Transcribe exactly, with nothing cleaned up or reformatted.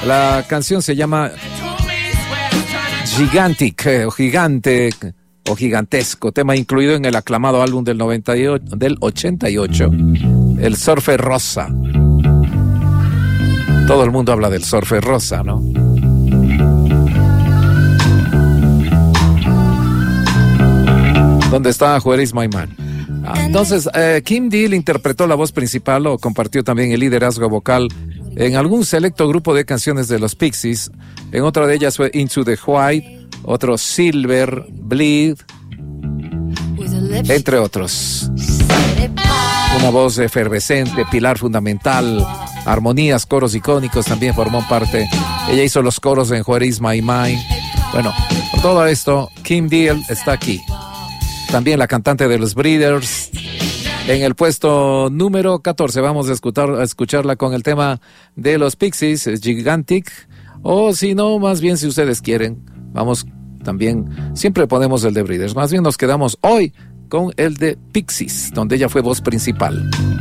La canción se llama Gigantic, eh, o Gigante, o Gigantesco, tema incluido en el aclamado álbum del, noventa y ocho, del ochenta y ocho, El Surfer Rosa. Todo el mundo habla del Surfer Rosa, ¿no? ¿Dónde está Where Is My Man? Ah, entonces, eh, Kim Deal interpretó la voz principal o compartió también el liderazgo vocal en algún selecto grupo de canciones de los Pixies. En otra de ellas fue Into the White, otro Silver, Bleed, entre otros. Una voz efervescente, pilar fundamental, armonías, coros icónicos, también formó parte. Ella hizo los coros en Where Is My Mind. Bueno, por todo esto, Kim Deal está aquí. También la cantante de los Breeders. En el puesto número catorce vamos a, escuchar, a escucharla con el tema de los Pixies, Gigantic. O si no, más bien si ustedes quieren, vamos también, siempre ponemos el de Breeders. Más bien nos quedamos hoy con el de Pixies, donde ella fue voz principal.